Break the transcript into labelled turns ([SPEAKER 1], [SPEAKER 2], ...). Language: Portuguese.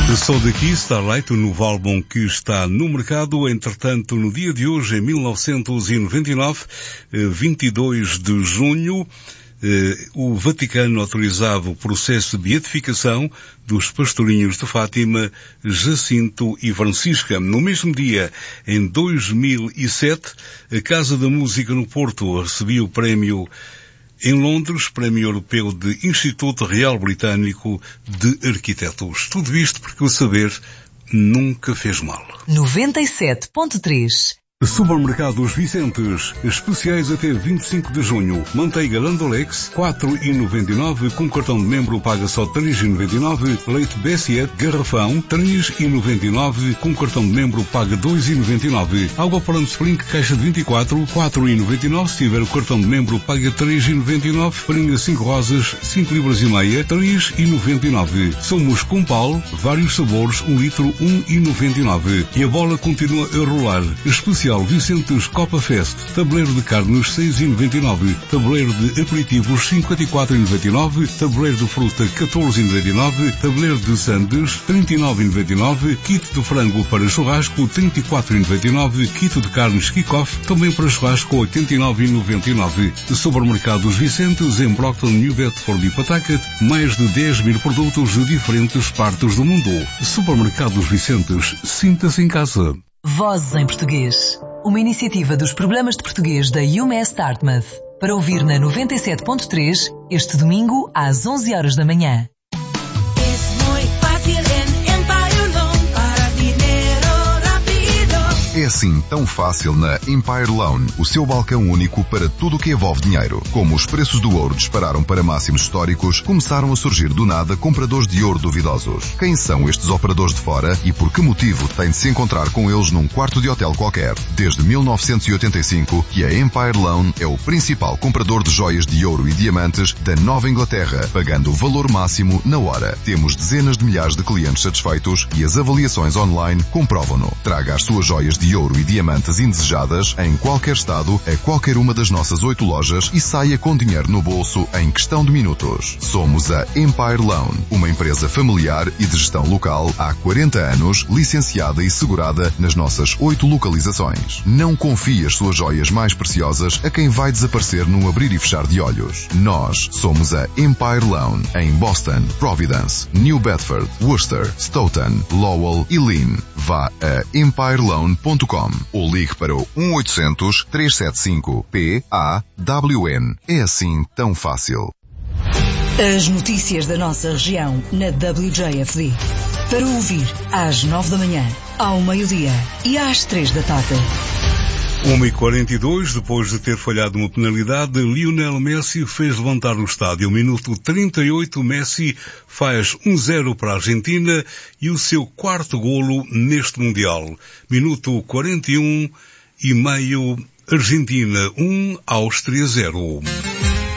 [SPEAKER 1] Sou daqui, Starlight, o novo álbum que está no mercado. Entretanto, no dia de hoje, em 1999, 22 de junho, o Vaticano autorizava o processo de beatificação dos pastorinhos de Fátima, Jacinto e Francisca. No mesmo dia, em 2007, a Casa da Música no Porto recebia o prémio em Londres, Prémio Europeu de Instituto Real Britânico de Arquitetos. Tudo isto porque o saber nunca fez mal.
[SPEAKER 2] 97.3
[SPEAKER 1] Supermercados Vicentes, especiais até 25 de junho. Manteiga Landolex, 4,99, com cartão de membro paga só 3,99. Leite Bessiet, garrafão, 3,99, com cartão de membro paga 2,99. Água Pronto Spring, caixa de 24, 4,99. Se tiver o cartão de membro paga 3,99. Farinha 5 rosas, 5 libras e meia, 3,99. Somos Compal, vários sabores, 1 litro, 1,99. E a bola continua a rolar. Especial Vicentes Copa Fest, tabuleiro de carnes 6,99, tabuleiro de aperitivos 54,99, tabuleiro de fruta 14,99, tabuleiro de sandes 39,99, kit de frango para churrasco 34,99, kit de carnes Kickoff também para churrasco 89,99. Supermercados Vicentes em Brockton, New Bedford e Pawtucket, mais de 10 mil produtos de diferentes partes do mundo. Supermercados Vicentes, sinta-se em casa.
[SPEAKER 2] Vozes em Português, uma iniciativa dos programas de português da UMass Dartmouth, para ouvir na 97.3 este domingo às 11 horas da manhã.
[SPEAKER 3] É assim tão fácil na Empire Loan, o seu balcão único para tudo o que envolve dinheiro. Como os preços do ouro dispararam para máximos históricos, começaram a surgir do nada compradores de ouro duvidosos. Quem são estes operadores de fora e por que motivo tem de se encontrar com eles num quarto de hotel qualquer? Desde 1985 que a Empire Loan é o principal comprador de joias de ouro e diamantes da Nova Inglaterra, pagando o valor máximo na hora. Temos dezenas de milhares de clientes satisfeitos e as avaliações online comprovam-no. Traga as suas joias de ouro e diamantes indesejadas em qualquer estado, a qualquer uma das nossas 8 lojas e saia com dinheiro no bolso em questão de minutos. Somos a Empire Loan, uma empresa familiar e de gestão local há 40 anos, licenciada e segurada nas nossas 8 localizações. Não confie as suas joias mais preciosas a quem vai desaparecer num abrir e fechar de olhos. Nós somos a Empire Loan em Boston, Providence, New Bedford, Worcester, Stoughton, Lowell e Lynn. Vá a empireloan.com ou ligue para o 1-800-375-PAWN. É assim tão fácil.
[SPEAKER 2] As notícias da nossa região na WJFD. Para ouvir às 9 da manhã, ao meio-dia e às 3 da tarde.
[SPEAKER 1] 1h42, depois de ter falhado uma penalidade, Lionel Messi fez levantar o estádio. Minuto 38, Messi faz 1-0 para a Argentina e o seu quarto golo neste Mundial. Minuto 41 e meio, Argentina 1, Áustria 0.